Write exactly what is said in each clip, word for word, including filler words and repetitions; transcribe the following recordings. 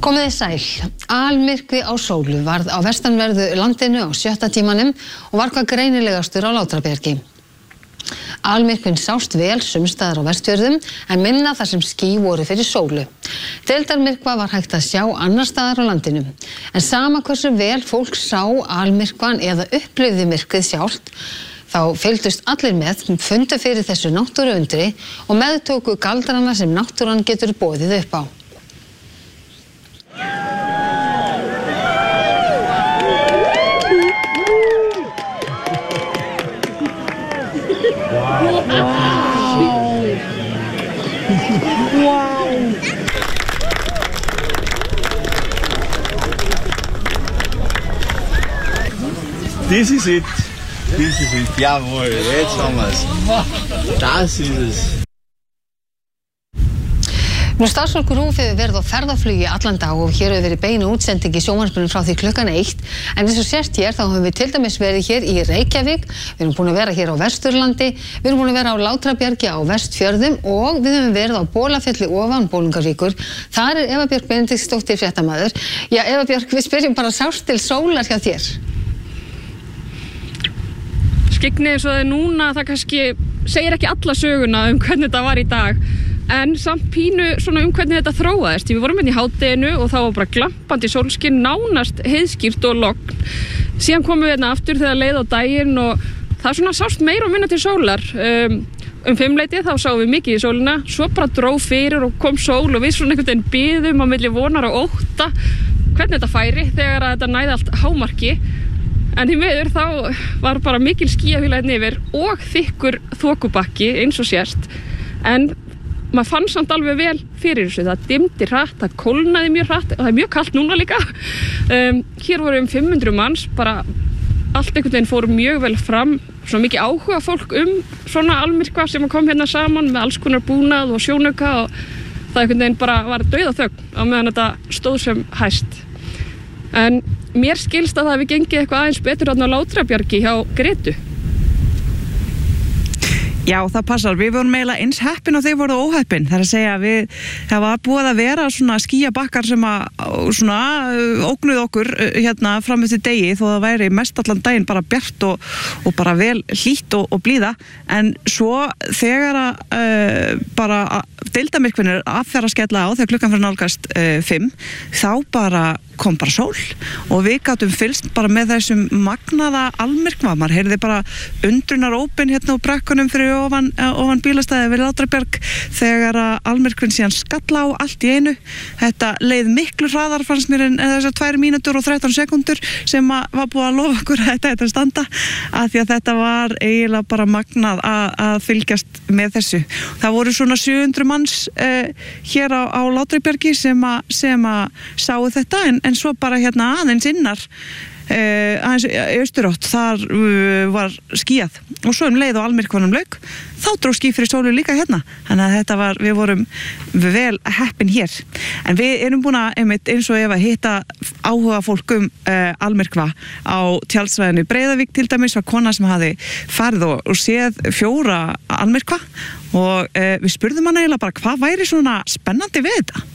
Komiði sæl. Almyrkvi á sólu varð á vestanverðu landinu á sjötta tímanum og var hvað greinilegastur á Látrabjargi. Almyrkvinn sást vel sumstaðar á Vestfjörðum en minna þar sem ský voru fyrir sólu. Deildarmyrkva var hægt að sjá annars staðar á landinu. En sama hversu vel fólk sá almyrkvan eða upplifði myrkrið sjálft, þá fylgdust allir með, fundu fyrir þessu náttúruundri og meðtóku galdrana sem náttúran getur boðið upp á. This is it. This is it. Jawohl, jetzt haben wir es. Das ist es. Nú starfsfólk RÚV hefur verið á ferðaflugi allan dag og hér hefur verið beinu útsending í sjónvarpinu frá því klukkan eitt. En eins og sést hér þá höfum við til dæmis verið hér í Reykjavík, við erum búin að vera hér á Vesturlandi, við erum búin að vera á Látrabjargi á Vestfjörðum og við höfum verið á Bolafjalli ofan Bolungarvíkur. Þar er Eva Björk Benediktsdóttir fréttamaður. Já, Eva Björk, við spyrjum bara, sást til sólar hjá þér? Skyggni eins og það er núna, það kannski segir ekki alla söguna um hvernig þetta var í dag, en samt pínu svona um hvernig þetta þróaðist. Við vorum hérna í hádeginu og þá var bara glampandi sólskin, nánast heiðskýrt og logn. Síðan komum við hérna aftur þegar leið á daginn og það svona sást meira og minna til sólar. Um, um fimmleitið þá sáum við mikið í sólina, svo bara dró fyrir og kom sól og við svona einhvern veginn biðum á milli vonar og ótta hvernig þetta færi þegar þetta næði allt hámarki. En því miður þá var bara mikil skýjahula hérna yfir og þykkur þokubakki eins og sést. En maður fann samt alveg vel fyrir þessu. Það dimmdi hratt, það kólnaði mjög hratt og það er mjög kalt núna líka. Um, hér voru um fimm hundruð manns, bara allt einhvern veginn fór mjög vel fram. Svona mikið áhuga fólk um svona almyrkva sem kom hérna saman með alls konar búnað og sjónauka og það einhvern veginn bara var dauðaþögn á meðan þetta stóð sem hæst. En mér skilst að það hefði gengið eitthvað aðeins betur á Látrabjargi hjá Gretu. Já, það passar. Við vorum eiginlega eins heppin og þeir voru óheppin. Það er að segja að við, það var búið að vera svona skýjabakkar sem að svona ógnuð okkur hérna fram eftir degi þó það væri mest allan daginn bara bjart og, og bara vel hlýtt og, og blíða. En svo þegar að uh, bara deildarmyrkvinn er að fara að skella á þegar klukkan fyrir nálgast uh, fimm, þá bara kom bara sól og við gátum fylgst bara með þessum magnaða almyrkva. Maður heyrði bara undrunarópin hérna á brekkunum fyrir ofan, ofan bílastæði við Látrabjarg þegar að almyrkvinn síðan skalla á allt í einu. Þetta leið miklu hraðar fannst mér en þessar tvær mínútur og þrettán sekúndur sem að var búið að lofa okkur að þetta þetta standa, af því að þetta var eiginlega bara magnað að, að fylgjast með þessu. Það voru svona sjö hundruð manns uh, hér á, á Látrabjargi sem að, sem að sáu þetta en en svo bara hérna aðeins innar uh, aðeins í austurátt þar uh, var skýjað og svo um leið og almyrkvanum lauk þá dró ský fyrir sólu líka hérna þannig að þetta var, við vorum vel heppin hér, en við erum búin að einmitt eins og ef að hitta áhuga fólk um uh, almyrkva á tjaldsvæðinu Breiðavík til dæmis var kona sem hafi farið og, og séð fjóra almyrkva og uh, við spurðum hana eiginlega bara hvað væri svona spennandi við þetta.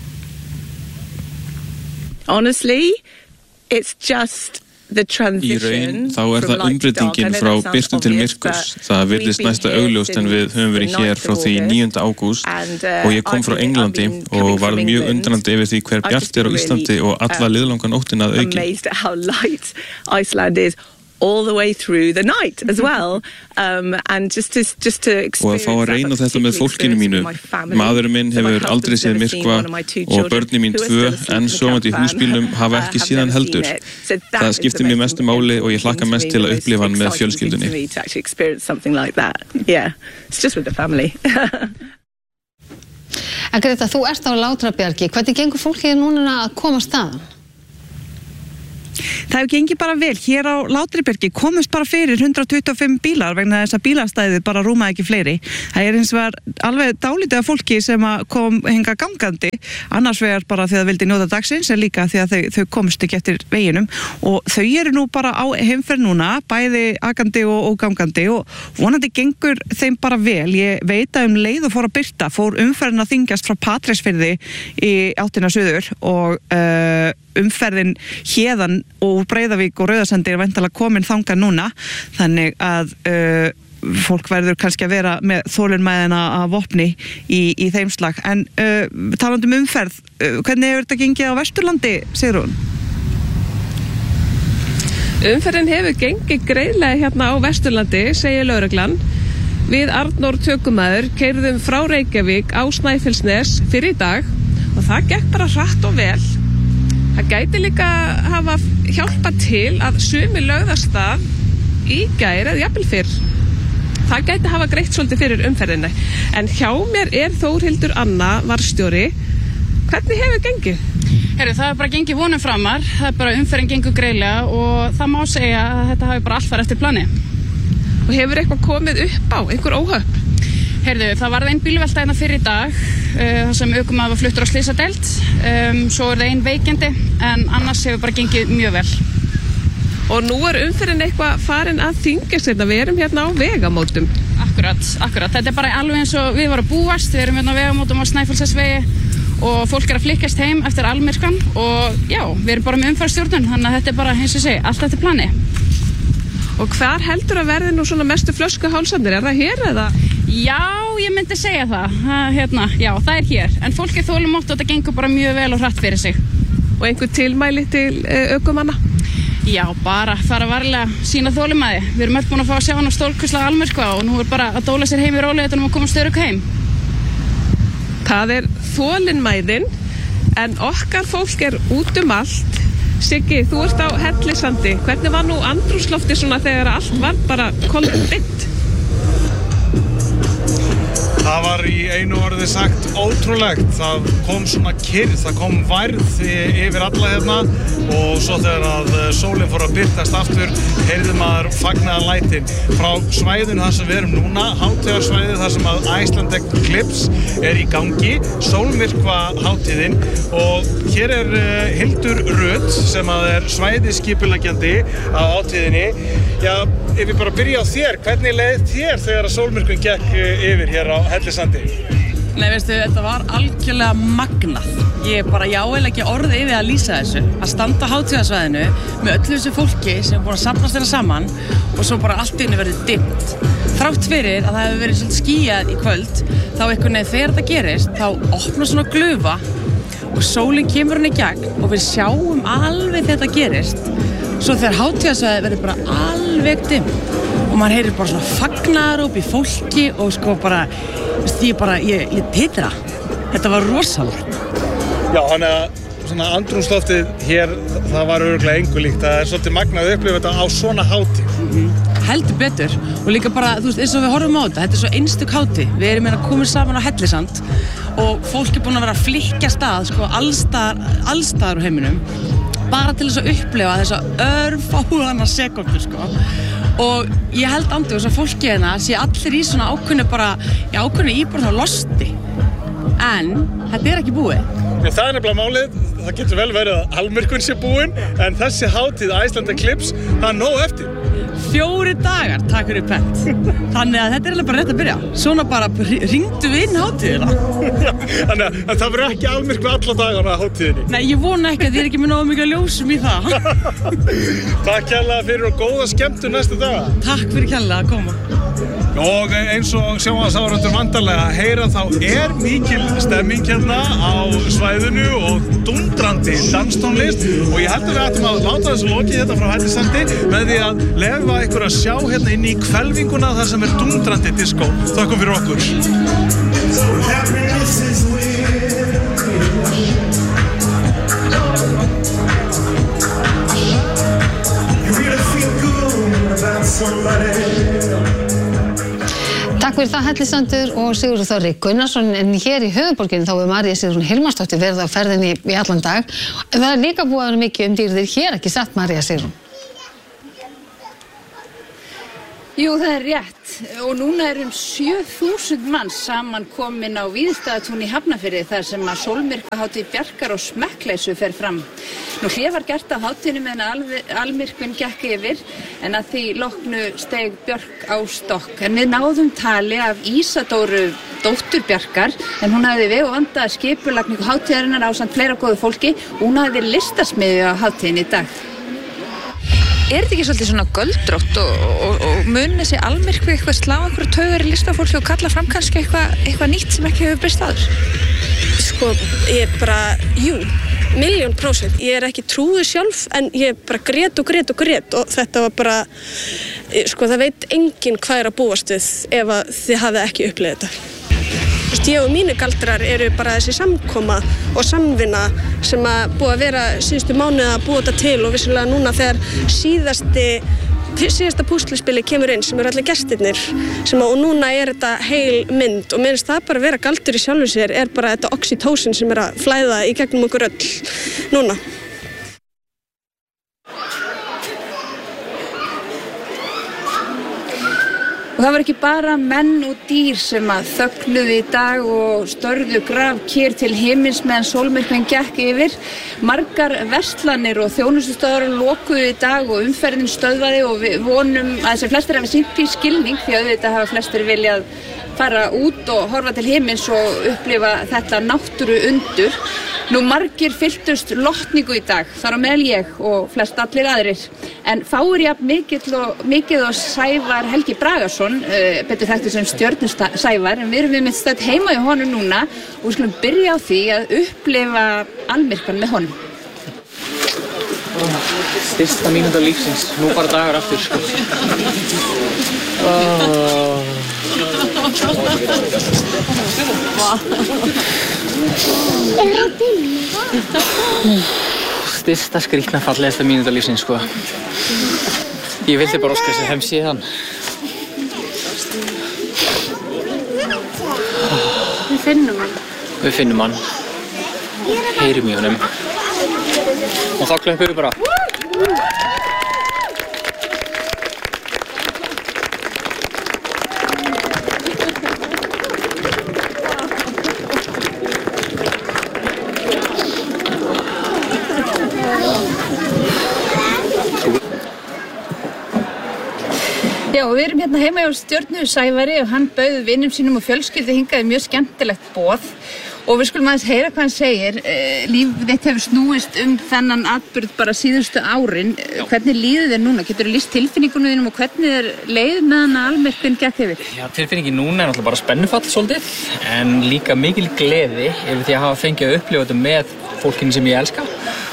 Honestly, it's just the transition. Í raun þá er það umbreytingin frá birtu til myrkurs. Það virðist næsta augljóst en við höfum verið hér frá því níunda ágúst og ég kom frá Englandi og varð mjög undrandi yfir því hver bjart er á Íslandi og alla liðlangan nóttina að auki. Amazed at how light Iceland is all the way through the night as well, um, and just to, just to og að fá að reyna þetta með fólkinu mínu. Maðurinn minn hefur aldrei séð myrkva og börnin mín tvö en sofandi í húsbílnum hafa ekki síðan heldur. Það skiptir mér mestu máli og ég hlakka mest til að upplifa hann með fjölskyldunni. En Greta, þú ert á Látrabjargi. Hvernig gengur fólkið núna að koma staðan? Það hefur gengið bara vel. Hér á Látrabjargi komust bara fyrir hundrað tuttugu og fimm bílar vegna þess að bílastæðið bara rúmaði ekki fleiri. Það er hins vegar alveg dálítið af fólki sem kom hinga gangandi, annars vegar bara því að það vildi njóta dagsins en líka því að þau, þau komust ekki eftir veginum og þau eru nú bara á heimferð núna, bæði akandi og, og gangandi og vonandi gengur þeim bara vel. Ég veit að um leið og fór að birta fór umferðin að þyngjast frá Patreksfirði í áttina suður og uh, umferðin héðan og Breiðavík og Rauðasendi er væntanlega komin þangað núna, þannig að uh, fólk verður kannski að vera með þolinmæðina að vopni í, í þeim slag. En uh, talandi um umferð, uh, hvernig hefur þetta gengið á Vesturlandi, Sigrún? Umferðin hefur gengið greiðlega hérna á Vesturlandi, segir lögreglan. Við Arnór tökumaður keyrðum frá Reykjavík á Snæfellsnes fyrir í dag og það gekk bara hratt og vel. Það gæti líka hafa hjálpað til að sumi lögðastað í gær eða jafnvel fyrr. Það gæti hafa greitt svolítið fyrir umferðinni. En hjá mér er Þórhildur Anna varðstjóri. Hvernig hefur gengið? Herru, það er bara gengið vonum framar. Það er bara umferðin gengur greiðlega og það má segja að þetta hafi bara allt farið eftir plani. Og hefur eitthvað komið upp á, einhver óhöpp? Herðu, það varð ein bílvelta hérna fyrir í dag, uh, þar sem ökumaður var fluttur á slysadeild, um, svo er það ein veikindi, en annars hefur bara gengið mjög vel. Og nú er umferðin eitthvað farin að þyngjast hérna, við erum hérna á vegamótum. Akkurat, akkurat, þetta er bara alveg eins og við varum búast, við erum hérna á vegamótum á Snæfellsnesvegi og fólk er að flykkjast heim eftir almyrkvan og já, við erum bara með umferðarstjórnun, þannig að þetta er bara, eins og segi, allt eftir plani. Og hvar heldur að verði nú svona mestu flöskuhálsandir, er það hér eða? Já, ég myndi segja það, uh, hérna, já, það er hér, en fólk er þolinmótt og þetta gengur bara mjög vel og hratt fyrir sig. Og einhver tilmæli til uh, ökumanna? Já, bara fara varlega, sína þolinmæði. Við erum öll búin að fá að sjá hann á stórkostlega almyrkva og nú er bara að dóla sér heim í rólegheitunum og koma stöðug heim. Það er þolinmæðin, en okkar fólk er út um allt. Siggi, þú ert á Hellisandi. Hvernig var nú andrúmsloftið svona þegar allt var bara kolditt? Það var í einu orði sagt ótrúlegt. Það kom svona kyrrð, það kom værð yfir alla hérna og svo þegar að sólin fór að birtast aftur heyrði maður fagnaðarlætin frá svæðinu þar sem við erum núna, hátíðarsvæðið þar sem að Icelandic Eclipse er í gangi, sólmyrkva hátíðin og hér er Hildur Rödd sem að er svæðisskipuleggjandi á hátíðinni. Já, ef ég bara byrja á þér, hvernig leið þér þegar að sólmyrkvinn gekk yfir hér á Hellisandi? Nei, veistu, þetta var algjörlega magnað. Ég bara, já, eiginlega ekki orðið yfir að lýsa þessu. Að standa á hátíðarsvæðinu með öllu þessu fólki sem er búin að safnast þeirra saman og svo bara allt í henni verið dimmt. Þrátt fyrir að það hefur verið svolítið skýjað í kvöld, þá einhvern veginn þegar þetta gerist, þá opnar svona glufa og sólin kemur henni í gegn og við sjáum alveg þetta gerist. Svo þegar hátíðarsvæðið verður bara alveg dimmt og maður heyrir bara svona fagnaðaróp í fólki og sko bara, veist, ég bara, ég, ég titra. Þetta var rosalegt. Já, þannig að svona andrúmsloftið hér, það var örugglega engu líkt. Það er svolítið magnað að upplifa þetta á svona hátíð. Mm-hmm. Heldur betur. Og líka bara, þú veist, eins og við horfum á þetta, þetta er svo einstök hátíð. Við erum hérna komin saman á Hellisand og fólk er búin að vera að flykkja stað, sko, allstaðar, allstaðar á heiminum, bara til þess að upplifa þessa örfáðana sekundur, sko. Og ég held andið þess að fólki hérna sé allir í svona ákveðnu bara, já, ákveðnu íbúr þá losti. En þetta er ekki búið. Já, það er nefnilega málið. Það getur vel verið að almyrkvinn sé búinn, en þessi hátíð Icelandic Eclipse, það er nóg eftir. Fjóri dagar, takk fyrir pent. Þannig að þetta er alveg bara rétt að byrja. Svona bara ringdu við inn hátíðina. Já, þannig að það verður ekki almyrkvi alla dagana á hátíðinni. Nei, ég vona ekki að þið er ekki með nógu mikið ljósum í það. Takk kærlega fyrir og góða skemmtun næstu daga. Takk fyrir kærlega að koma. Og eins og sjónvarpsáhorfendur vantarlega heyra þá er mikil stemming hérna á svæðinu og dundrandi danstónlist og ég heldur við ættum að láta þessu lokið hérna frá Hellisandi með því að leyfa ykkur að sjá hérna inn í hvelfinguna þar sem er dundrandi diskó. Þakkum fyrir okkur. Takk Takk fyrir það Hellisandur og Sigurður Þorri Gunnarsson, en hér í höfuðborginni þá er María Sigrún Hilmarsdóttir verið á ferðinni í allan dag. Það er líka búið að vera mikið um dýrðir hér, ekki satt María Sigrún? Jú, það er rétt og núna er um sjö þúsund manns saman komin á Víðistaðatún í Hafnarfirði þar sem að sólmyrkvahátíð Bjarkar og smekkleysu fer fram. Nú hlé var gert á hátíðinni meðan almyrkvinn gekk yfir en að því loknu steig Björk á stokk. En við náðum tali af Ísadóru dóttur Bjarkar en hún hafði veg og vanda skipulagningu hátíðarinnar ásamt fleira góðu fólki og hún hafði listasmiðju á hátíðinni í dag. Er þetta ekki svolítið svona göldrótt og, og, og mun þessi almyrkvi eitthvað slá einhverju taugar í listafólki og kalla fram kannski eitthvað, eitthvað nýtt sem ekki hefur breyst áður? Sko, ég bara, jú, milljón prósent. Ég er ekki trúið sjálf en ég bara grét og grét og grét og þetta var bara, sko það veit enginn hvað er að búast við ef að þið hafið ekki upplifað þetta. Ég og mínu galdrar eru bara þessi samkoma og samvinna sem að búið að vera síðustu mánuði að búa þetta til og vissulega núna þegar síðasti, síðasta púsluspili kemur inn sem eru allir gestirnir sem að, og núna er þetta heil mynd og minnst það bara að vera galdur í sjálfu sér er bara þetta oxytocin sem er að flæða í gegnum okkur öll núna. Og það var ekki bara menn og dýr sem að þögnuðu í dag og störðu grafkyrr til himins meðan sólmyrkvinn gekk yfir. Margar verslanir og þjónustustöðvar lokuðu í dag og umferðin stöðvaði og við vonum að þessi flestir hafi sýnt því skilning því að auðvitað hafa flestir viljað fara út og horfa til himins og upplifa þetta náttúru undur. Nú margir fylltust lotningu í dag, þar á meðal ég og flest allir aðrir. En fáir jafn mikið og, mikið og Sævar Helgi Bragason, uh, betur þekktur sem Stjörnu Sævar, en við erum við með stödd heima í honum núna og við skulum byrja á því að upplifa almyrkvann með honum. Styrsta mínúta lífsins, nú bara dagar aftur, sko. Oh. Styrsta skrýtna fallegasta mínúta lífsins, sko. Ég vildi bara óska þess að heim síðan. Við finnum hann. Við finnum hann. Heyrum í honum. Og þá klöppum við bara. Já, og við erum hérna heima hjá Stjörnu Sævari og hann bauð vinum sínum og fjölskyldu hingaði mjög skemmtilegt boð og við skulum aðeins heyra hvað hann segir. Líf þitt hefur snúist um þennan atburð bara síðustu árin. Já. Hvernig líður þér núna? Getur þú lýst tilfinningunum þínum og hvernig er leið meðan að almyrkvinn gekk yfir? Já, tilfinningin núna er náttúrulega bara spennufall svolítið en líka mikil gleði yfir því að hafa fengið að upplifa þetta með fólkinu sem ég elska.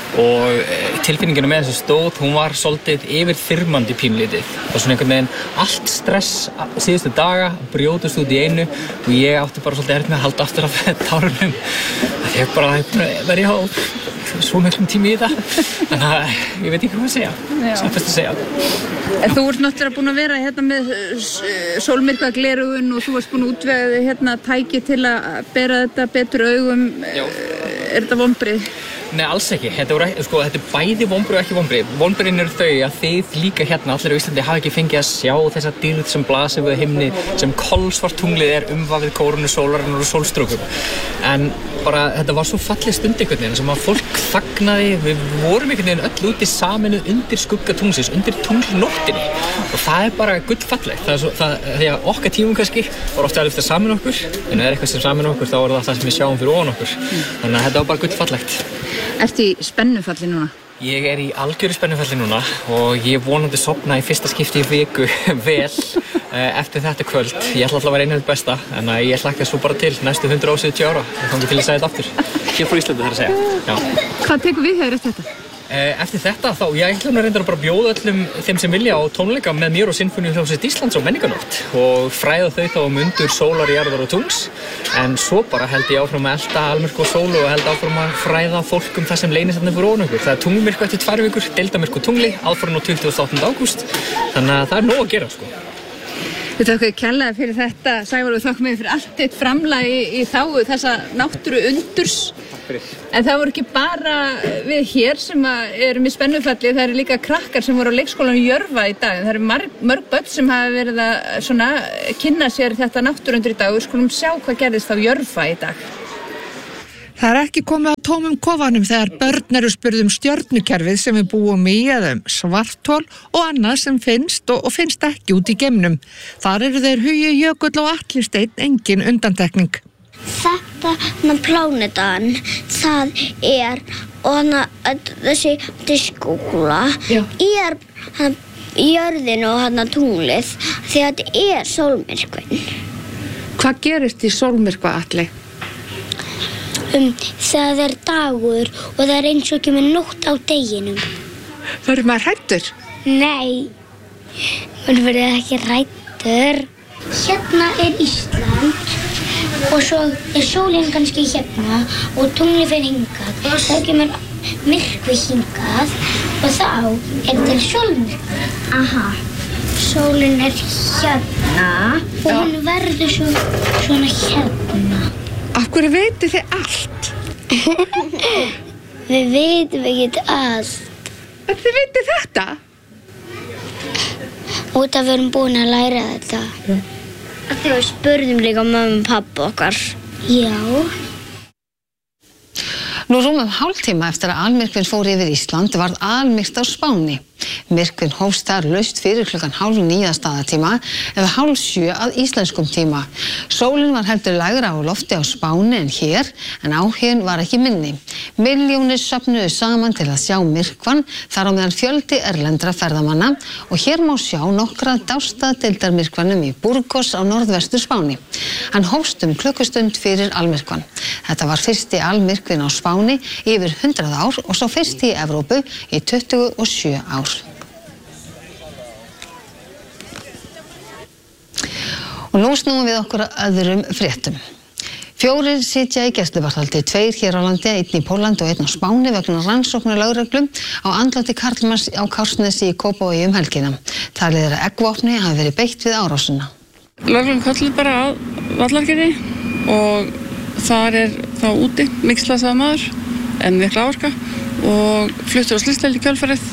Og tilfinninginu með þessu stóð, hún var svolítið yfirþyrmandi pínlítið. Það var svona einhvern veginn allt stress síðustu daga, brjótast út í einu og ég átti bara svolítið erfitt með að halda aftur af tárunum. Það er bara að vera á svo miklum tími í þetta. Þannig að ég veit ekki hvað að segja, sem fyrst að segja. En þú ert náttúrulega búin að vera hérna með sólmyrkvaglerugun og þú varst búin að útvega hérna tæki til að bera þetta betur augum. Já. Er þetta vonbrigði? Nei, alls ekki. Þetta, voru, sko, þetta er bæði vonbrigði og ekki vonbrigði. Vonbrigðin eru þau að þið líka hérna allir á Íslandi hafa ekki fengið að sjá þessa dýrð sem blasir við himni sem kolsvart tunglið er umvafið kórunu sólarinnar og sólstrókum. En bara þetta var svo falleg stund einhvern veginn sem að fólk þagnaði, við vorum einhvern veginn öll úti saminuð undir skugga tunglsins, undir tunglnóttinni og það er bara gullfallegt. Það er svo, það, því að okkar tímum kannski var ofta að lyfta saman okkur, en ef það er eitthvað sem saman okkur þá er það það sem við sjáum fyrir ofan okkur. Þannig að þetta var bara gullfallegt. Ertu í spennufalli núna? Ég er í algjöru spennufalli núna og ég vonandi sofna í fyrsta skipti í viku vel eftir þetta kvöld. Ég ætla alltaf að vera einu af því besta en ég hlakka svo bara til næstu hundrað og sjötíu ára. Ég kom til að segja þetta aftur. Hér frá Íslandi þarf að segja. Já. Hvað tekur við þegar eftir þetta? Eftir þetta þá, ég ætla að reynda að bara bjóða öllum þeim sem vilja á tónleika með mér og Sinfóníuhljómsveit Íslands á menningarnótt og fræða þau þá um undur sólar, jarðar og tungls. En svo bara held ég áfram að elta almyrkva og sólu og held áfram að fræða fólk um það sem leynist þarna fyrir ofan okkur. Það er tunglmyrkvi eftir tvær vikur, deildarmyrkvi og tungli, aðfarinn á tuttugasta og áttunda ágúst. Þannig að það er nóg að gera, sko. Við þakkum kærlega fyrir þetta, Sævar, og þakkum við fyrir allt þitt framlag í, í þágu þessa náttúru undurs. En það voru ekki bara við hér sem erum í spennufalli, það eru líka krakkar sem voru á leikskólanum Jörfa í dag. Það eru marg, mörg börn sem hafa verið að svona, kynna sér þetta náttúrundur í dag. Við skulum sjá hvað gerðist á Jörfa í dag. Það er ekki komið á tómum kofanum þegar börn eru spurð um stjörnukerfið sem við búum í eða um svarthol og annað sem finnst og, og finnst ekki út í geimnum. Þar eru þeir Hugi, Jökull og Atli Steinn engin undantekning. Þetta með plánetan, það er, og hana, þessi, þessi skóla, er hana, jörðin og hana tunglið, því að þetta er sólmyrkvinn. Hvað gerist í sólmyrkva, Atli? Um, það er dagur og það er eins og kemur nótt á deginum. Verður maður hræddur? Nei, maður verður ekki hræddur. Hérna er Ísland og svo er sólinn kannski hérna og tunglið fer hingað. Þá kemur myrkvi hingað og þá er til sólmyrkvi. Aha. Sólinn er hérna og hún verður svo, svona hérna. Af hverju vitið þið allt? Við vitum ekki allt. En þið vitið þetta? Út af við erum búin að læra þetta. Þegar við spurðum líka mömmu og pappa okkar. Já. Nú rúmum hálftíma eftir að almyrkvinn fór yfir Ísland varð almyrkt á Spáni. Myrkvinn hófst þar laust fyrir klukkan hálf níu staðartíma eða hálf sjö að íslenskum tíma. Sólin var heldur lægra á lofti á Spáni en hér, en áhuginn var ekki minni. Milljónir söfnuðu saman til að sjá myrkvann, þar á meðan fjöldi erlendra ferðamanna og hér má sjá nokkra dástadeildarmyrkvannum í Burgos á norðvestur Spáni. Hann hófst um klukkustund fyrir almyrkvann. Þetta var fyrsti almyrkvinn á Spáni yfir hundrað ár og sá fyrsti í Evrópu í tuttugu og sjö ár. Og nú snúum við okkur að öðrum fréttum. Fjórir sitja í gæsluvarðhaldi, tveir hér á landi, einn í Pólland og einn á Spáni vegna rannsóknar lögreglu á andláti karlmanns á Kársnesi í Kópavogi um helgina. Talið er að eggvopni hafi verið beitt við árásina. Lögreglan kölluð bara að Vallargerði og þar er þá úti mikslasaður maður en mikla áverka og fluttur á slysdeild í kjölfarið.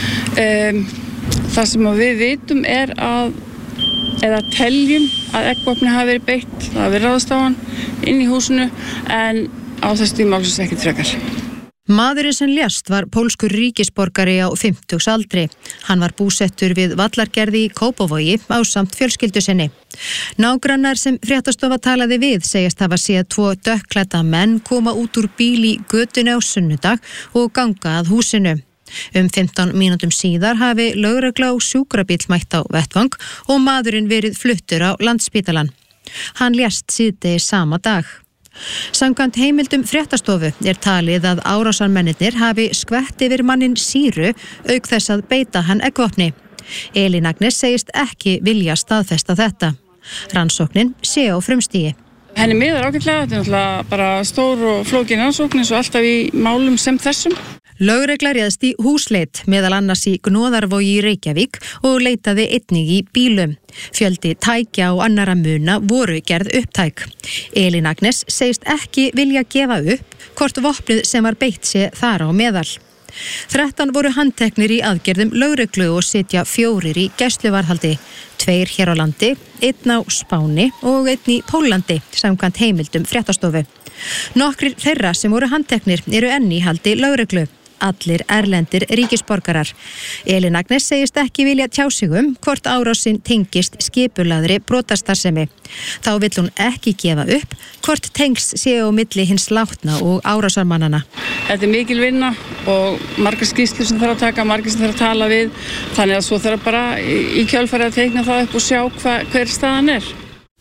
Um, það sem við vitum er að eða teljum að eggvopni hafi verið beitt, það hafi verið ráðist á hann inn í húsinu en á þessu tíma málsins ekkert frekar. Maðurinn sem lést var pólskur ríkisborgari á fimmtugsaldri. Hann var búsettur við Vallargerði í Kópavogi ásamt fjölskyldu sinni. Nágrannar sem fréttastofa talaði við segjast hafa séð tvo dökkklædda menn koma út úr bíl í götunni á sunnudag og ganga að húsinu. Um fimmtán mínútum síðar hafi lögregla og sjúkrabíll mætt á vettvang og maðurinn verið fluttur á Landspítalann. Hann lést síðdegis sama dag. Samkvæmt heimildum fréttastofu er talið að árásarmennirnir hafi skvett yfir manninn sýru auk þess að beita hann eggvopni. Elín Agnes segist ekki vilja staðfesta þetta. Rannsóknin sé á frumstigi. Henni miðar ágætlega, þetta er náttúrulega bara stór og flókin rannsókn eins og alltaf í málum sem þessum. Lögregla réðst í húsleit, meðal annars í Gnóðarvogi í Reykjavík og leitaði einnig í bílum. Fjöldi tækja og annara muna voru gerð upptæk. Elín Agnes segist ekki vilja gefa upp hvort vopnið sem var beitt sé þar á meðal. þrettán voru handteknir í aðgerðum lögreglu og sitja fjórir í gæsluvarðhaldi. Tveir hér á landi, einn á Spáni og einn í Pólandi, samkvæmt heimildum fréttastofu. Nokkrir þeirra sem voru handteknir eru enn í haldi lögreglu. Allir erlendir ríkisborgarar. Elín Agnes segist ekki vilja tjá sig um hvort árásin tengist skipulaðri brotastarfsemi. Þá vill hún ekki gefa upp hvort tengst séu á milli hins látna og árásarmannana. Þetta er mikil vinna og margar skýrslur sem þarf að taka, margar sem þarf að tala við, þannig að svo þarf bara í kjölfarið að teikna það upp og sjá hva, hver staðan er.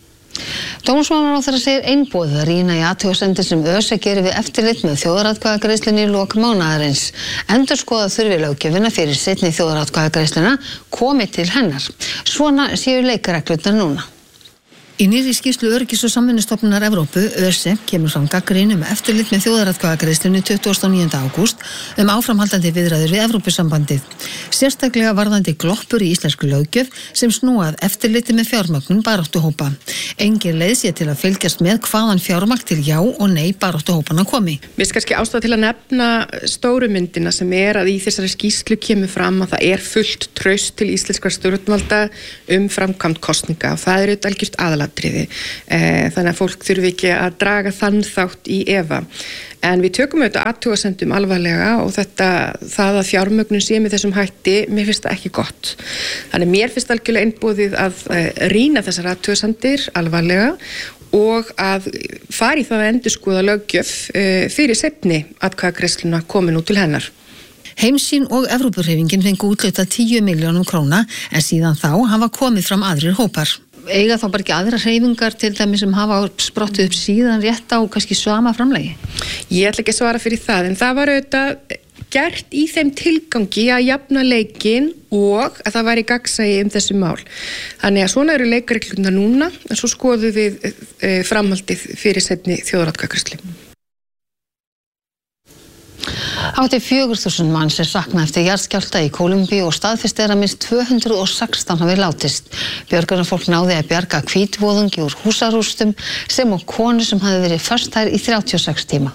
Dómsmálaráðherra segir einboðið að rýna í athugasemdir sem ÖSE gerir við eftirlit með þjóðaratkvæðagreiðslunni í lok mánaðarins. Endurskoða þurfi löggjöfina fyrir seinni þjóðaratkvæðagreiðsluna komi til hennar. Svona séu leikreglurnar núna. Í nýrri skýrslu Öryggis- og samvinnustofnunar Evrópu, ÖSE, kemur fram gagnrýni um eftirlit með þjóðaratkvæðagreiðslunni tuttugasta og níunda ágúst um áframhaldandi viðræður við Evrópusambandið. Sérstaklega varðandi gloppur í íslensku löggjöf sem snúa að eftirliti með fjármögnun baráttuhópa. Engin leið sé til að fylgjast með hvaðan fjármagn til já og nei baráttuhópanna komi. Mér finnst kannski ástæða til að nefna stóru myndina sem er að í þessari skýrslu kemur fram að það er fullt traust til íslenskra stjórnvalda um framkvæmd kosninga og það er auðvitað algjört aðalatriði. Þannig að fólk þurfi ekki að draga þann þátt í efa. En við tökum auðvitað athugasemdum alvarlega og þetta, það að fjármögnun sé með þessum hætti, mér finnst það ekki gott. Þannig mér finnst algjörlega einboðið að rýna þessar athugasemdir alvarlega og að fara í það að endurskoða löggjöf fyrir seinni atkvæðagreiðsluna komin út til hennar. Heimssýn og Evrópuhreyfingin fengu úthlutað tíu milljónum króna en síðan þá hafa komið fram aðrir hópar. Eiga þá bara ekki aðra hreyfingar til dæmis sem hafa sprottið upp síðan rétt á kannski sama framlagi? Ég ætla ekki að svara fyrir það, en það var auðvitað gert í þeim tilgangi að jafna leikinn og að það væri gagnsæi um þessi mál. Þannig að svona eru leikreglurnar núna, en svo skoðum við e, framhaldið fyrir seinni þjóðaratkvæðagreiðslu. Hátt í fjögur þúsund manns er saknað eftir jarðskjálfta í Kólumbíu og staðfest er að minnst tvö hundruð og sextán hafi látist. Björgunarfólk náði að bjarga hvítvoðungi úr húsarústum sem og konu sem hafi verið föst þær í þrjátíu og sex tíma.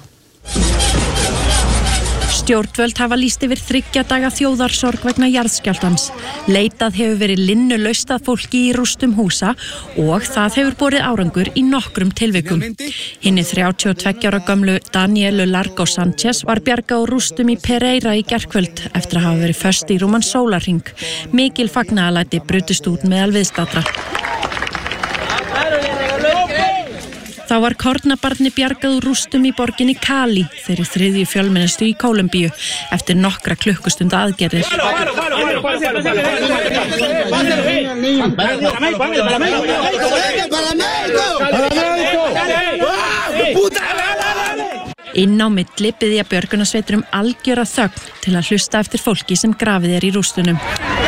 Stjórnvöld hafa lýst yfir þriggja daga þjóðarsorg vegna jarðskjálftans. Leitað hefur verið linnulaust að fólki í rústum húsa og það hefur borið árangur í nokkrum tilvikum. Hinni þrjátíu og tveggja ára gömlu Danielu Largo Sanchez var bjargað úr rústum í Pereira í gærkvöld eftir að hafa verið föst í rúman sólarhring. Mikil fagnaðarlæti brutust út meðal viðstaddra. Þá var kornabarni bjargað úr rústum í borginni Cali, þeirri þriðju fjölmennustu í Kólumbíu, eftir nokkra klukkustunda aðgerðir. Inn á milli biðja björgunarsveitur um algjöra þögn til að hlusta eftir fólki sem grafið er í rústunum.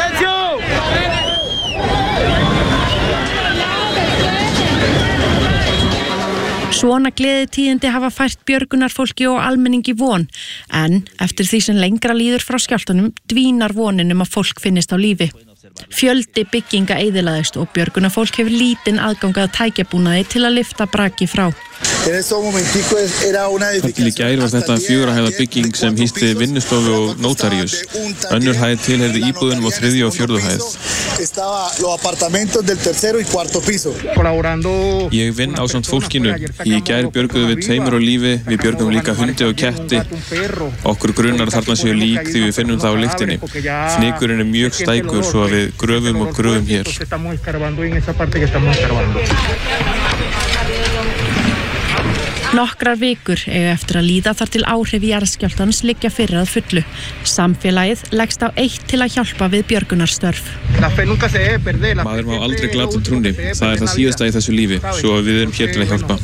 Svona gleðitíðindi hafa fært björgunarfólki og almenningi von, en eftir því sem lengra líður frá skjálftanum dvínar vonin um að fólk finnist á lífi. Fjöldi bygginga eyðilagðist og björgunarfólk hefur lítinn aðgangað tækjabúnaði til að lyfta braki frá. Þar til í gær var þetta fjögurra hæða bygging sem hýsti vinnustofu og nótaríus. Önnur hæð tilheyrði íbúðunum á þriðju og fjórðu hæð. Ég vinn ásamt fólkinu. Í gær björguðum við tveimur á lífi, við björgum líka hundi og ketti. Okkur grunar þarna séu lík því við finnum það á lyktinni. Fnykurinn er mjög stækur svo að við gröfum og gröfum hér. Nokkrar vikur eiga eftir að líða þar til áhrif jarðskjálftans liggja fyrir að fullu. Samfélagið leggst á eitt til að hjálpa við björgunarstörf. Maður má aldrei glata trúnni. Það er það síðasta í þessu lífi, svo við erum hér til að hjálpa.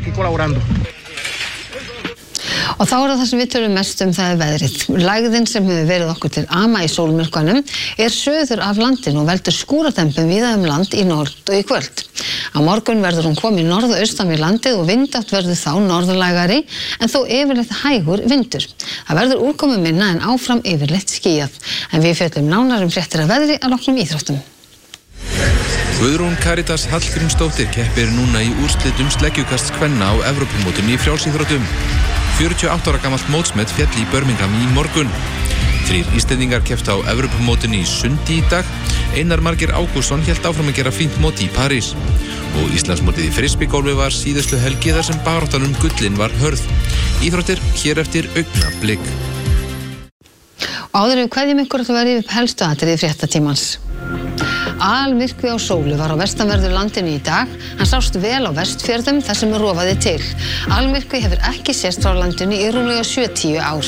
Og þá er það sem við tölum mest um það er veðrið. Lægðin sem hefur verið okkur til ama í sólmyrkvanum er söður af landinu og veldur skúradempum víða um land í norð og í kvöld. Á morgun verður hún komin norðaustan við landið og vindátt verður þá norðlægari en þó yfirleitt hægur vindur. Það verður úrkomu minna en áfram yfirleitt skýjað. En við fjöllum nánar um fréttir af veðri að loknum íþróttum. Guðrún Karítas Hallgrímsdóttir keppir núna í úrslitum sleggjukast kvenna á Evrópumótinu í frjálsíþróttum. fjörutíu og átta ára gamalt mótsmet féll í Birmingham í morgun. Þrír Íslendingar kepptu á Evrópumótinu í sundi í dag. Einar Margeir Ágústsson hélt áfram að gera fínt mót í París. Og Íslandsmótið í frisbeegolfi var síðustu helgi þar sem baráttan um gullin var hörð. Íþróttir hér eftir augnablik. Áður við kveðjum ykkur að vera yfir helstu atriði fréttatímans. Almyrkvi á sólu var á vestanverðu landinu í dag. Hann sást vel á Vestfjörðum þar sem rofaði til. Almyrkvi hefur ekki sést frá landinu í rúmlega sjötíu ár.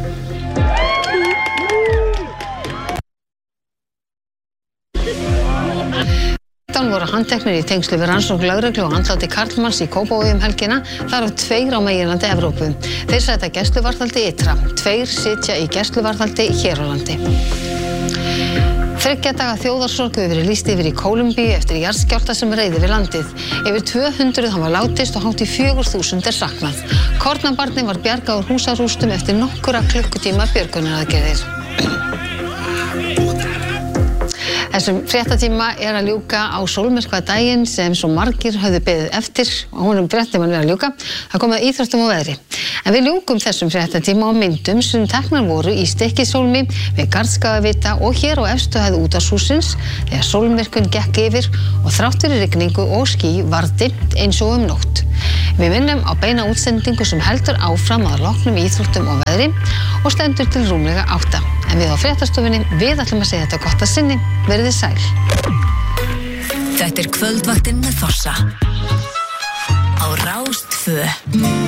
fimmtán voru handteknir í tengslu við rannsókn lögreglu og andláti karlmanns í Kópavogi um helgina, þar af tveir á meginlandi Evrópu. Þeir sæta gæsluvarðhaldi ytra. Tveir sitja í gæsluvarðhaldi hér á landi. Þriggja daga þjóðarsorg hefur verið lýst yfir í Kólumbíu eftir jarðskjálfta sem reið yfir landið. Yfir tvö hundruð hafa látist og hátt í fjögur þúsund er saknað. Kornabarni var bjargað úr húsarústum eftir nokkura klukkutíma björgunaraðgerðir. Þessum fréttatíma er að ljúka á sólmyrkvadaginn sem svo margir höfðu beðið eftir og honum fréttatímann er að ljúka. Það komið að íþróttum og veðri. En við ljúkum þessum fréttatíma á myndum sem teknar voru í Stykkishólmi við Garðskagavita og hér á efstu hæð útvarpshússins þegar sólmyrkvinn gekk yfir og þrátt fyrir rigningu og ský var dimmt eins og um nótt. Við minnum á beina útsendingu sem heldur áfram að loknum íþróttum og veðri og stendur til rúmlega átta. En við á fréttastofunni, við ætlum að segja þetta gott að sinni. Verið sæl. Þetta er kvöldvaktin með Þorsa á Rás tvö.